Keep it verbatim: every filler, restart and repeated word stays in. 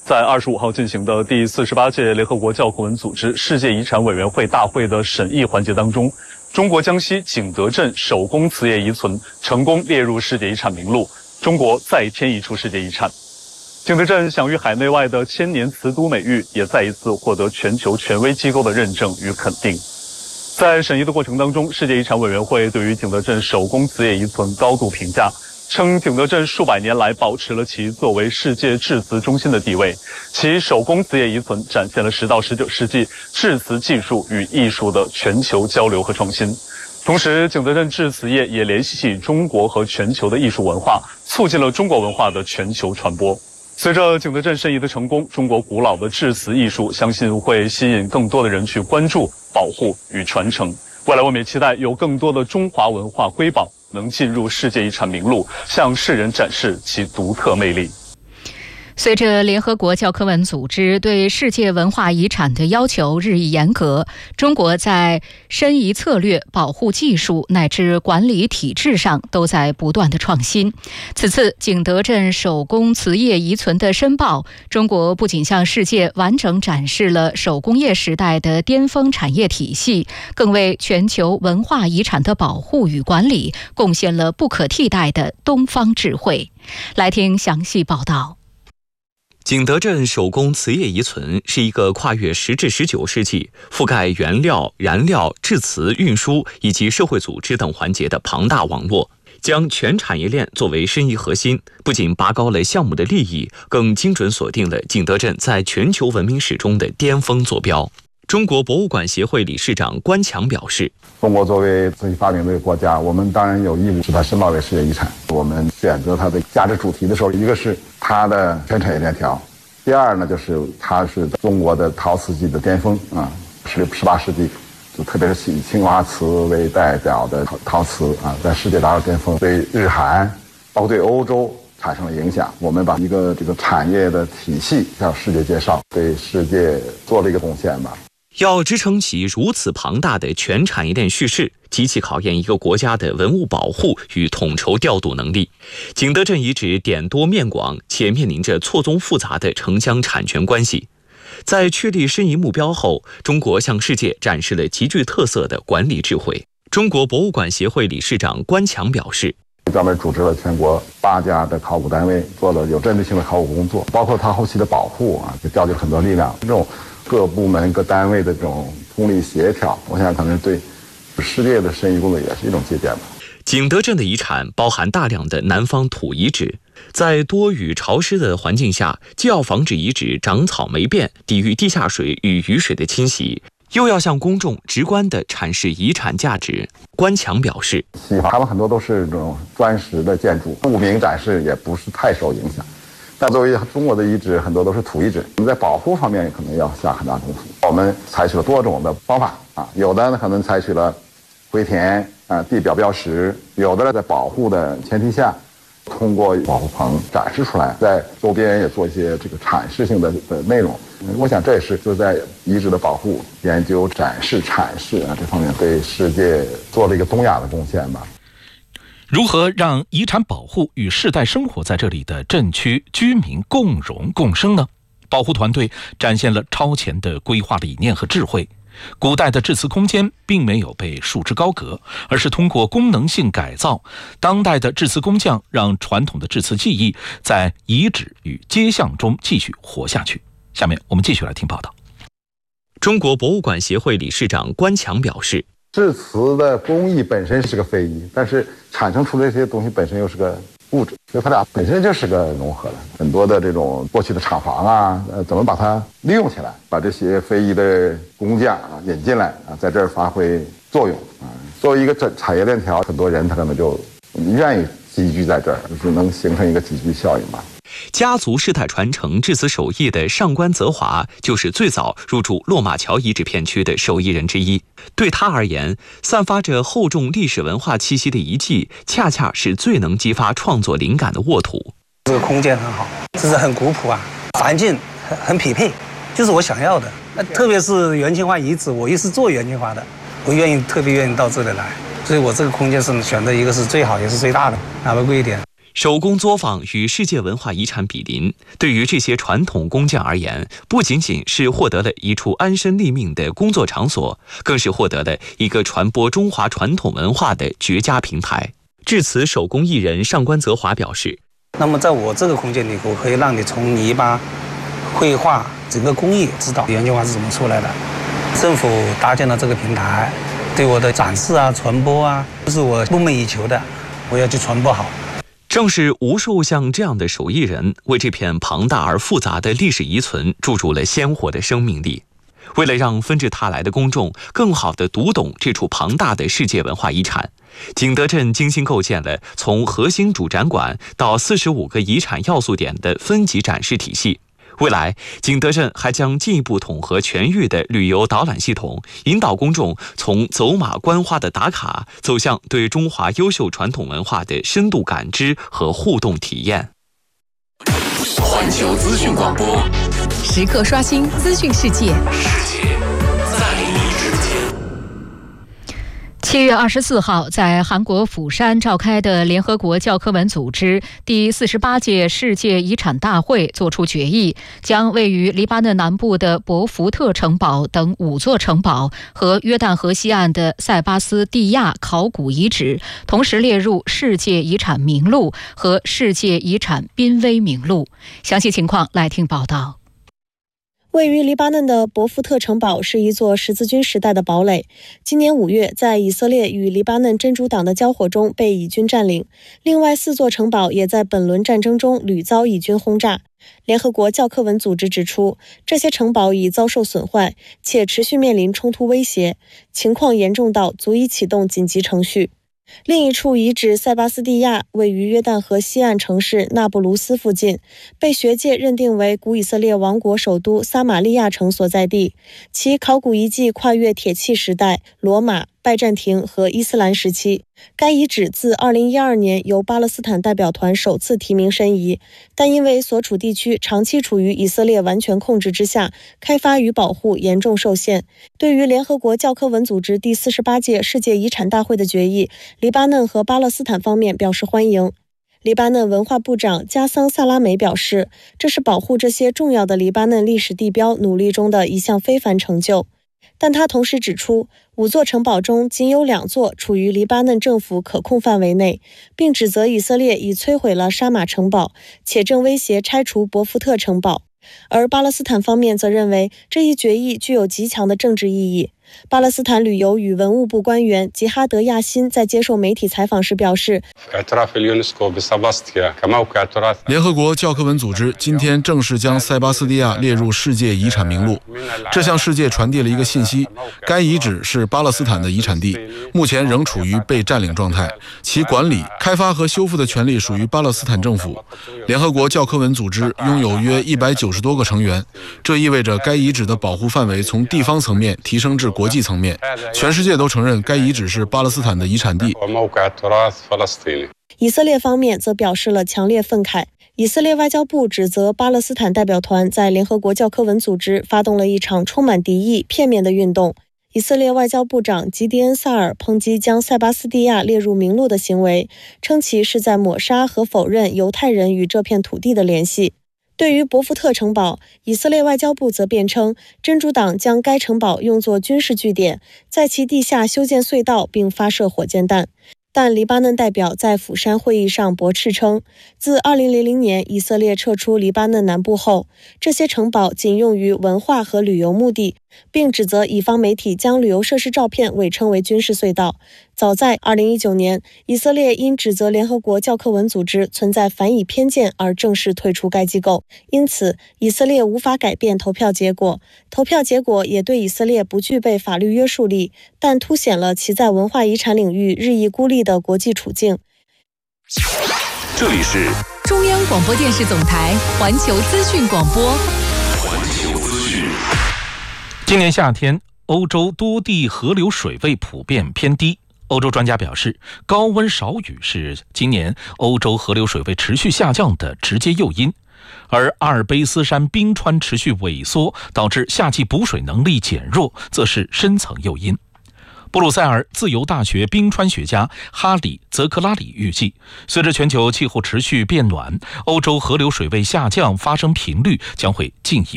在二十五号进行的第四十八届联合国教科文组织世界遗产委员会大会的审议环节当中，中国江西景德镇手工瓷业遗存成功列入世界遗产名录，中国再添一处世界遗产。景德镇享誉海内外的千年瓷都美誉，也再一次获得全球权威机构的认证与肯定。在审议的过程当中，世界遗产委员会对于景德镇手工瓷业遗存高度评价，称景德镇数百年来保持了其作为世界制瓷中心的地位，其手工瓷业遗存展现了十到十九世纪制瓷技术与艺术的全球交流和创新。同时，景德镇制瓷业也联系起中国和全球的艺术文化，促进了中国文化的全球传播。随着景德镇申遗的成功，中国古老的制瓷艺术相信会吸引更多的人去关注、保护与传承。未来我们也期待有更多的中华文化瑰宝能进入世界遗产名录，向世人展示其独特魅力。 随着联合国教科文组织对世界文化遗产的要求日益严格，中国在申遗策略、保护技术乃至管理体制上都在不断的创新。此次景德镇手工瓷业遗存的申报，中国不仅向世界完整展示了手工业时代的巅峰产业体系，更为全球文化遗产的保护与管理贡献了不可替代的东方智慧。来听详细报道。 景德镇手工瓷业遗存是一个跨越十至十九世纪、覆盖原料、燃料、制瓷、运输以及社会组织等环节的庞大网络，将全产业链作为申遗核心，不仅拔高了项目的利益，更精准锁定了景德镇在全球文明史中的巅峰坐标。中国博物馆协会理事长关强表示， 中国作为瓷器发明的国家，我们当然有义务使它申报为世界遗产。我们选择它的价值主题的时候，一个是它的全产业链条，第二呢就是它是中国的陶瓷技的巅峰啊，是十八世纪，就特别是以青花瓷为代表的陶瓷啊，在世界达到巅峰，对日韩包括对欧洲产生了影响。我们把一个这个产业的体系向世界介绍，对世界做了一个贡献吧。 要支撑起如此庞大的全产业链叙事，极其考验一个国家的文物保护与统筹调度能力。景德镇遗址点多面广，且面临着错综复杂的城乡产权关系。在确立申遗目标后，中国向世界展示了极具特色的管理智慧。中国博物馆协会理事长关强表示， 专门组织了全国八家的考古单位，做了有针对性的考古工作，包括它后期的保护啊，就调集了很多力量。这种各部门各单位的这种通力协调，我想可能对世界的申遗工作也是一种借鉴吧。 景德镇的遗产包含大量的南方土遗址，在多雨潮湿的环境下，既要防止遗址长草霉变，抵御地下水与雨水的侵袭，又要向公众直观地阐释遗产价值。关强表示， 西方他们很多都是这种砖石的建筑，物明展示也不是太受影响。但作为中国的遗址，很多都是土遗址，我们在保护方面可能要下很大功夫。我们采取了多种的方法啊，有的呢可能采取了回填啊、地表标识，有的呢在保护的前提下，通过保护棚展示出来，在周边也做一些这个阐释性的的内容。我想这也是就在遗址的保护、研究、展示、阐释啊这方面对世界做了一个东亚的贡献吧。 如何让遗产保护与世代生活在这里的镇区居民共荣共生呢？保护团队展现了超前的规划理念和智慧。古代的制瓷空间并没有被束之高阁，而是通过功能性改造，当代的制瓷工匠让传统的制瓷技艺在遗址与街巷中继续活下去。下面我们继续来听报道。 中国博物馆协会理事长关强表示， 制瓷的工艺本身是个非遗，但是产生出来这些东西本身又是个物质，所以它俩本身就是个融合的。很多的这种过去的厂房啊，呃，怎么把它利用起来，把这些非遗的工匠啊引进来啊，在这儿发挥作用啊。作为一个产产业链条，很多人他可能就愿意集聚在这儿，就是能形成一个集聚效应吧。 家族世代传承制瓷手艺的上官泽华就是最早入驻落马桥遗址片区的手艺人之一。对他而言，散发着厚重历史文化气息的遗迹，恰恰是最能激发创作灵感的沃土。 这个空间很好，这是很古朴啊，环境很很匹配，就是我想要的。那特别是元青花遗址，我又是做元青花的，我愿意特别愿意到这里来，所以我这个空间是选的一个是最好也是最大的，哪怕贵一点。 手工作坊与世界文化遗产比邻，对于这些传统工匠而言，不仅仅是获得了一处安身立命的工作场所，更是获得了一个传播中华传统文化的绝佳平台。致辞手工艺人上官泽华表示， 那么在我这个空间里，我可以让你从泥巴、绘画整个工艺知道原青花是怎么出来的。政府搭建了这个平台，对我的展示啊、传播啊，这是我梦寐以求的，我要去传播好。 正是无数像这样的手艺人，为这片庞大而复杂的历史遗存注入了鲜活的生命力。为了让纷至沓来的公众更好地读懂这处庞大的世界文化遗产，景德镇精心构建了从核心主展馆到四十五个遗产要素点的分级展示体系。未来，景德镇还将进一步统合全域的旅游导览系统，引导公众从走马观花的打卡，走向对中华优秀传统文化的深度感知和互动体验。 环球资讯广播， 时刻刷新资讯世界， 世界在你之间。 七月二十四号，在韩国釜山召开的联合国教科文组织第四十八届世界遗产大会作出决议，将位于黎巴嫩南部的博福特城堡等五座城堡和约旦河西岸的塞巴斯蒂亚考古遗址同时列入世界遗产名录和世界遗产濒危名录。详细情况来听报道。 位于黎巴嫩的博福特城堡是一座十字军时代的堡垒，今年五月在以色列与黎巴嫩真主党的交火中被以军占领。另外四座城堡也在本轮战争中屡遭以军轰炸。联合国教科文组织指出，这些城堡已遭受损坏，且持续面临冲突威胁，情况严重到足以启动紧急程序。另一处遗址塞巴斯蒂亚位于约旦河西岸城市那不卢斯附近，被学界认定为古以色列王国首都撒玛利亚城所在地。其考古遗迹跨越铁器时代、罗马、拜占庭和伊斯兰时期。该遗址自二零一二年由巴勒斯坦代表团首次提名申遗，但因为所处地区长期处于以色列完全控制之下，开发与保护严重受限。对于联合国教科文组织第四十八届世界遗产大会的决议，黎巴嫩和巴勒斯坦方面表示欢迎。黎巴嫩文化部长加桑萨拉梅表示，这是保护这些重要的黎巴嫩历史地标努力中的一项非凡成就。但他同时指出，五座城堡中仅有两座处于黎巴嫩政府可控范围内，并指责以色列已摧毁了沙马城堡，且正威胁拆除博福特城堡。而巴勒斯坦方面则认为这一决议具有极强的政治意义。巴勒斯坦旅游与文物部官员吉哈德亚辛在接受媒体采访时表示， 联合国教科文组织今天正式将塞巴斯蒂亚列入世界遗产名录，这向世界传递了一个信息：该遗址是巴勒斯坦的遗产地，目前仍处于被占领状态，其管理、开发和修复的权利属于巴勒斯坦政府。联合国教科文组织拥有约一百九十多个成员，这意味着该遗址的保护范围从地方层面提升至国际层面，全世界都承认该遗址是巴勒斯坦的遗产地。 以色列方面则表示了强烈愤慨。以色列外交部指责巴勒斯坦代表团在联合国教科文组织发动了一场充满敌意、片面的运动。以色列外交部长吉迪恩·萨尔抨击将塞巴斯蒂亚列入名录的行为，称其是在抹杀和否认犹太人与这片土地的联系。对于博福特城堡，以色列外交部则辩称，真主党将该城堡用作军事据点，在其地下修建隧道并发射火箭弹。但黎巴嫩代表在釜山会议上驳斥称，自二零零零年以色列撤出黎巴嫩南部后，这些城堡仅用于文化和旅游目的，并指责以方媒体将旅游设施照片伪称为军事隧道。早在二零一九年，以色列因指责联合国教科文组织存在反以偏见而正式退出该机构，因此以色列无法改变投票结果。投票结果也对以色列不具备法律约束力，但凸显了其在文化遗产领域日益孤立的国际处境。 这里是中央广播电视总台环球资讯广播。 环球资讯。 今年夏天，欧洲多地河流水位普遍偏低。欧洲专家表示，高温少雨是今年欧洲河流水位持续下降的直接诱因，而阿尔卑斯山冰川持续萎缩，导致夏季补水能力减弱，则是深层诱因。 布鲁塞尔自由大学冰川学家哈里·泽克拉里预计，随着全球气候持续变暖，欧洲河流水位下降发生频率将会进一步